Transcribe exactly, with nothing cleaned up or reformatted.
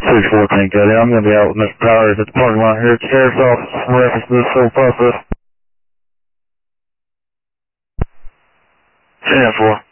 six fourteen, Cuddy. I'm going to be out with Mister Powers at the parking lot here at the Sheriff's Office in reference to this whole process. ten four.